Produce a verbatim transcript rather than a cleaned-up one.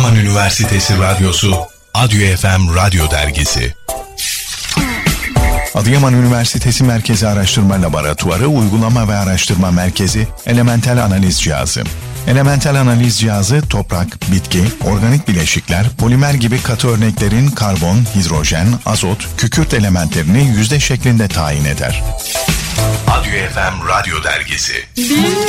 Adıyaman Üniversitesi Radyosu Adyo F M Radyo Dergisi. Adıyaman Üniversitesi Merkezi Araştırma Laboratuvarı Uygulama ve Araştırma Merkezi Elementel Analiz Cihazı. Elementel analiz cihazı toprak, bitki, organik bileşikler, polimer gibi katı örneklerin karbon, hidrojen, azot, kükürt elementlerini yüzde şeklinde tayin eder. Adyo F M Radyo Dergisi.